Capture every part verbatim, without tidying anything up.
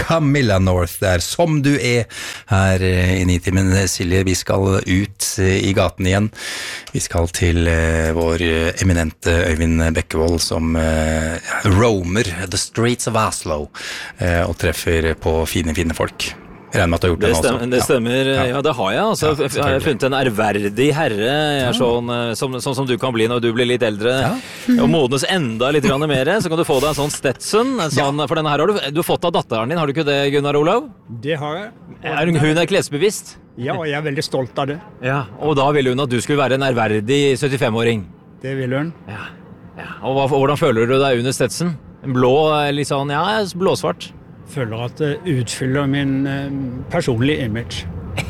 Camilla North der, som du er her i Nitimen. Silje, vi skal ut i gaten igjen. Vi skal til vår eminente Øyvind Bekkevold som roamer the streets of Oslo og treffer på fine, fine folk. Jeg regner med at du har gjort det, det stemmer, også. Det stemmer, ja. ja det har jeg. Altså, ja, jeg har funnet en ærverdig herre, jeg er sånn, som, sånn som du kan bli når du blir litt eldre, ja. og modnes enda litt grann mer, så kan du få deg en sånn Stetson, en sånn, ja. for denne her har du, du har fått av datteren din, har du ikke det, Gunnar Olav? Det har jeg. Er hun, hun er klesbevisst? Ja, og jeg er veldig stolt av det. Ja, og da ville hun at du skulle være en ærverdig syttifem-åring? Det ville hun. Ja. ja. Og hva, hvordan føler du deg under Stetson? En blå, litt sånn, ja, blåsvart? Føler at det utfyller min eh, personlige image.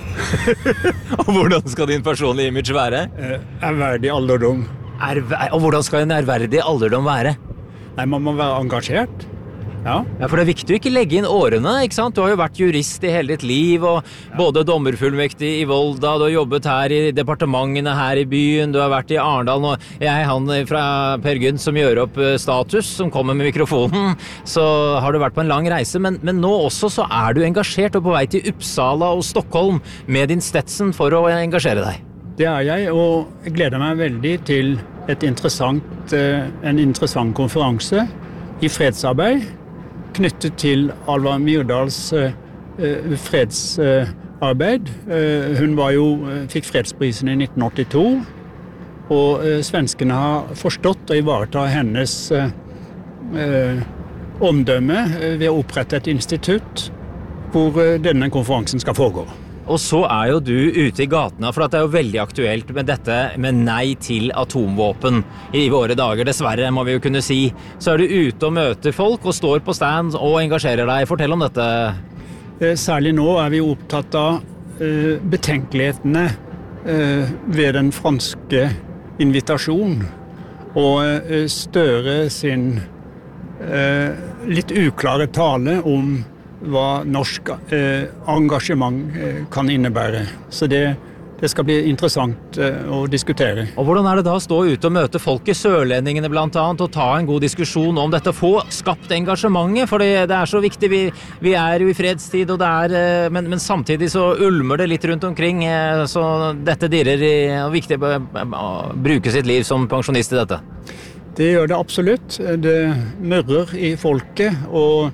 Og hvordan skal din personlige image være? Eh, ærverdig alderdom. Erver- og hvordan skal en ærverdig alderdom være? Nei, man må være engasjert. Ja. Ja, for det er viktig å ikke legge inn årene, ikke sant? Du har jo vært jurist i hele ditt liv, og ja. både dommerfullmektig i Volda, du har jobbet her i departementene her i byen, du har vært i Arendal, og jeg, han fra Per Gynt som gjør opp status, som kommer med mikrofonen, så har du vært på en lang reise, men, men nå også så er du engasjert og på vei til Uppsala og Stockholm med din Stetson for å engasjere deg. Det er jeg, og jeg gleder meg veldig til et interessant, en interessant konferanse i fredsarbeid, knyttet til Alva Myrdals uh, fredsarbeid. Uh, uh, hun var jo, uh, fikk fredsprisen i nitten åttito, og uh, svenskene har forstått å ivareta hennes uh, uh, omdømme uh, ved å opprette et institutt hvor uh, denne konferansen skal foregå. Og så er jo du ute i gatene, for det er jo veldig aktuelt med dette med nei til atomvåpen i våre dager, dessverre må vi jo kunne si. Så er du ute og møter folk og står på stand og engasjerer deg. Fortell om dette. Særlig nå er vi opptatt av uh, betenkelighetene uh, ved den franske invitasjonen, og uh, Støre sin uh, litt uklare tale om hva norsk eh, engasjement eh, kan innebære. Så det, det skal bli interessant eh, å diskutere. Og hvordan er det da å stå ute og møte folk i Sørlendingene blant annet, og ta en god diskusjon om dette, få skapt engasjementet, for det, det er så viktig, vi, vi er jo i fredstid, og det er, eh, men, men samtidig så ulmer det litt rundt omkring, eh, så dette dirrer i, og viktig å bruke sitt liv som pensjonist i dette. Det gjør det absolutt. Det mørrer i folket, og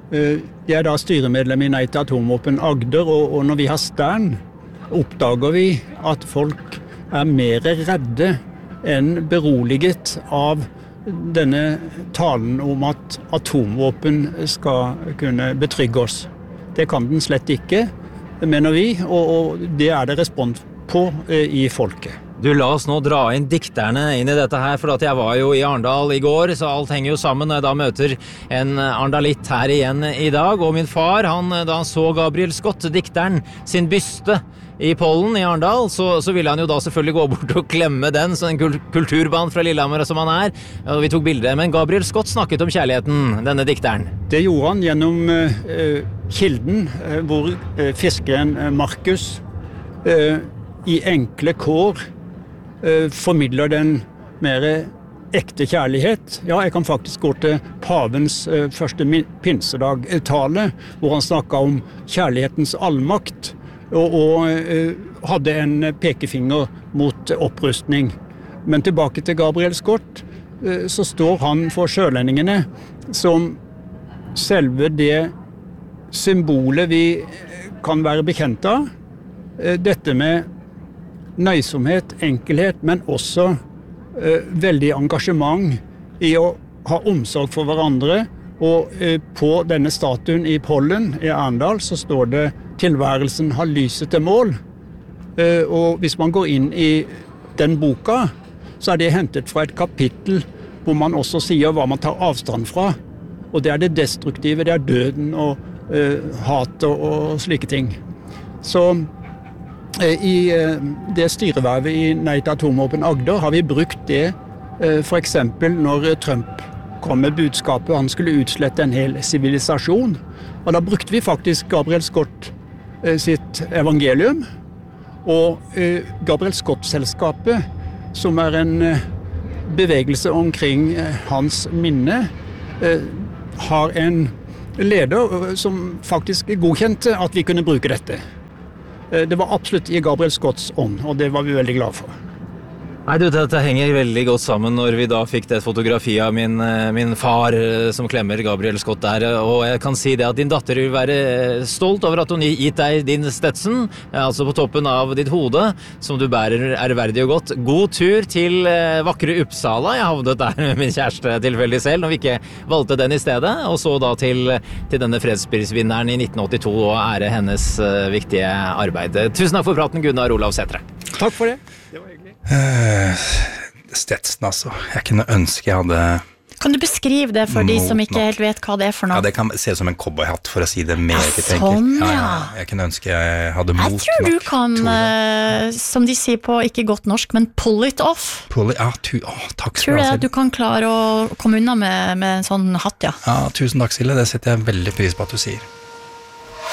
jeg er da styremedlem i Nei til atomvåpen Agder, og, og når vi har stand, oppdager vi at folk er mer redde enn beroliget av denne talen om at atomvåpen skal kunne betrygge oss. Det kan den slett ikke, mener vi, og, og det er det respons på eh, i folket. Du, la oss nå dra inn dikterne inn i dette her, for at jeg var jo i Arendal i går, så alt henger jo sammen når jeg da møter en arendalitt her igjen i dag. Og min far, han, da han så Gabriel Scott, dikteren, sin byste i Pollen i Arendal, så, så ville han jo da selvfølgelig gå bort og klemme den, så en kul- kulturband fra Lillehammer som han er, og vi tok bilder. Men Gabriel Scott snakket om kjærligheten, denne dikteren. Det gjorde han gjennom uh, kilden, uh, hvor uh, fiskeren uh, Markus uh, i enkle kår formidler den mer ekte kjærlighet. Ja, jeg kan faktisk gå til pavens uh, første pinsedag-tale, hvor han snakket om kjærlighetens allmakt, og, og uh, hadde en pekefinger mot opprustning. Men tilbake til Gabriel Scott, uh, så står han for sørlendingene som selve det symbolet vi kan være bekjent av. Uh, dette med nøysomhet, enkelhet, men også uh, veldig engasjement i å ha omsorg for hverandre. Og uh, på denne statuen i Pollen i Arendal så står det «Tilværelsen har lyset til mål». Uh, og hvis man går inn i den boka, så er det hentet fra et kapittel hvor man også sier hva man tar avstand fra. Og det er det destruktive, det er døden og uh, hat og, og slike ting. Så i det styrevervet i Nei til atomvåpen Agder har vi brukt det for eksempel når Trump kom med budskapet han skulle utslette en hel sivilisasjon. Og da brukte vi faktisk Gabriel Scott sitt evangelium, og Gabriel Scott-selskapet, som er en bevegelse omkring hans minne, har en leder som faktisk godkjente at vi kunne bruke dette. Det var absolutt i Gabriel Scotts ånd, og det var vi veldig glad for. Nei, du, dette henger veldig godt sammen når vi da fikk det fotografi av min, min far som klemmer Gabriel Scott der, og jeg kan si det at din datter vil være stolt over at hun gitt deg din Stetson, altså på toppen av ditt hode, som du bærer ærverdig og godt. God tur til vakre Uppsala, jeg havnet der med min kjæreste tilfeldig selv, når vi ikke valgte den i stedet, og så da til, til denne fredsprisvinneren i nitten åttito og ære hennes viktige arbeid. Tusen takk for praten, Gunnar Olav Sætre. Takk for det. Det var hyggelig. Uh, Stetson, altså. Jeg kunne ønske jeg hadde... Kan du beskrive det for de som ikke helt vet hva det er for noe? Ja, det kan se ut som en cowboyhatt, for å si det meget enkelt. Sånn, ja. Ja, ja. Jeg kunne ønske jeg hadde mot nok. Jeg tror du kan, uh, som de sier på ikke godt norsk, men pull it off. Pull it, ja, tu, å, takk skal tror du ha, jeg at du kan klare å komme unna med, med en sånn hatt, ja. Ja, tusen takk, Silje. Det setter jeg veldig pris på at du sier.